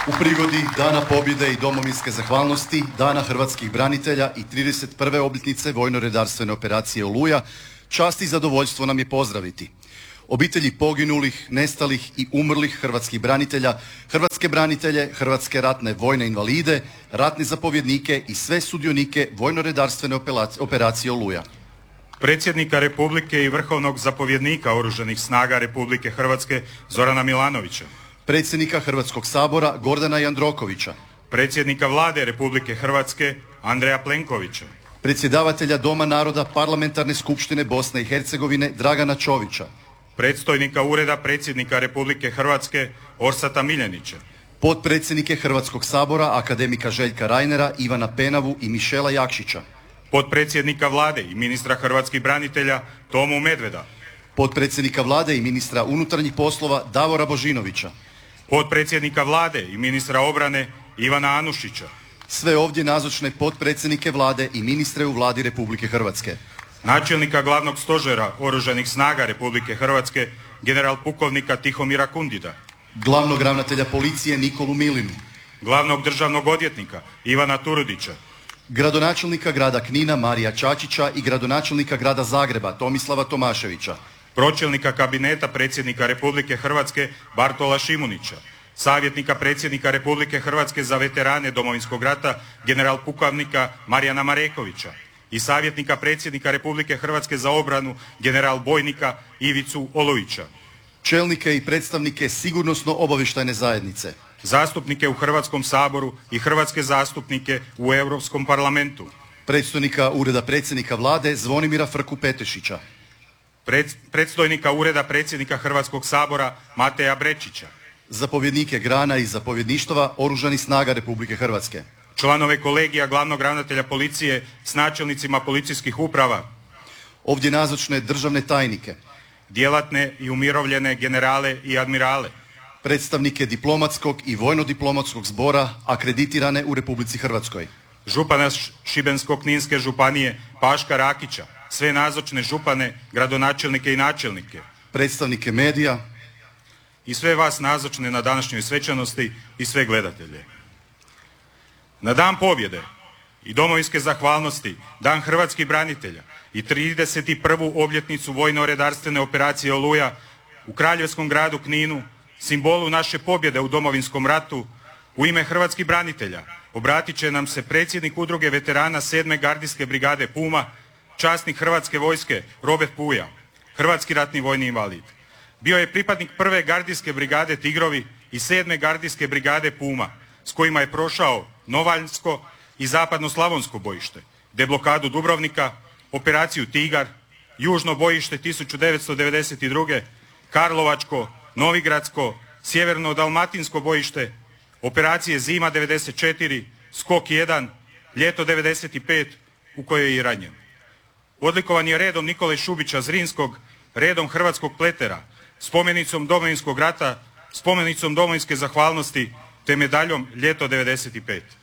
U prigodi Dana pobjede i domovinske zahvalnosti, Dana hrvatskih branitelja i 31. obljetnice vojno-redarstvene operacije Oluja, čast i zadovoljstvo nam je pozdraviti obitelji poginulih, nestalih i umrlih hrvatskih branitelja, hrvatske branitelje, hrvatske ratne vojne invalide, ratne zapovjednike i sve sudionike vojno-redarstvene operacije Oluja. Predsjednika Republike i vrhovnog zapovjednika Oružanih snaga Republike Hrvatske Zorana Milanovića. Predsjednika Hrvatskog sabora Gordana Jandrokovića. Predsjednika Vlade Republike Hrvatske Andreja Plenkovića. Predsjedavatelja Doma naroda Parlamentarne skupštine Bosne i Hercegovine Dragana Čovića. Predstojnika Ureda predsjednika Republike Hrvatske Orsata Miljenića. Potpredsjednike Hrvatskog sabora akademika Željka Reinera, Ivana Penavu i Mišela Jakšića. Potpredsjednika Vlade i ministra hrvatskih branitelja Tomu Medveda. Potpredsjednika Vlade i ministra unutarnjih poslova Davora Božinovića. Potpredsjednika Vlade i ministra obrane Ivana Anušića. Sve ovdje nazočne potpredsjednike Vlade i ministre u Vladi Republike Hrvatske. Načelnika glavnog stožera Oružanih snaga Republike Hrvatske general pukovnika Tihomira Kundida. Glavnog ravnatelja policije Nikolu Milinu. Glavnog državnog odvjetnika Ivana Turudića. Gradonačelnika grada Knina Marija Čačića i gradonačelnika grada Zagreba Tomislava Tomaševića. Pročelnika kabineta predsjednika Republike Hrvatske Bartola Šimunića. Savjetnika predsjednika Republike Hrvatske za veterane Domovinskog rata general pukovnika Marijana Marekovića i savjetnika predsjednika Republike Hrvatske za obranu general bojnika Ivicu Olujića. Čelnike i predstavnike sigurnosno-obavještajne zajednice. Zastupnike u Hrvatskom saboru i hrvatske zastupnike u Europskom parlamentu. Predstojnika Ureda predsjednika Vlade Zvonimira Frku Petešića. Predstojnika Ureda predsjednika Hrvatskog sabora Mateja Brečića. Zapovjednike grana i zapovjedništava Oružanih snaga Republike Hrvatske. Članove kolegija glavnog ravnatelja policije s načelnicima policijskih uprava. Ovdje nazočne državne tajnike. Djelatne i umirovljene generale i admirale. Predstavnike diplomatskog i vojno-diplomatskog zbora akreditirane u Republici Hrvatskoj. Župana Šibensko-kninske županije Paška Rakića. Sve nazočne župane, gradonačelnike i načelnike. Predstavnike medija. I sve vas nazočne na današnjoj svečanosti i sve gledatelje. Na dan pobjede i domovinske zahvalnosti, dan hrvatskih branitelja i 31. obljetnicu vojno-redarstvene operacije Oluja u kraljevskom gradu Kninu, simbolu naše pobjede u Domovinskom ratu, u ime hrvatskih branitelja obratit će nam se predsjednik udruge veterana 7. gardijske brigade Puma, časnik Hrvatske vojske Robert Puja, hrvatski ratni vojni invalid. Bio je pripadnik 1. gardijske brigade Tigrovi i 7. gardijske brigade Puma, s kojima je prošao Novaljsko i zapadno-slavonsko bojište, deblokadu Dubrovnika, operaciju Tigar, južno bojište 1992. Karlovačko, Novigradsko, sjeverno-dalmatinsko bojište, operacije Zima 94, Skok 1, Ljeto 95, u kojoj je i ranjen. Odlikovan je redom Nikole Šubića Zrinskog, redom Hrvatskog pletera, spomenicom Domovinskog rata, spomenicom domovinske zahvalnosti te medaljom Ljeto 95.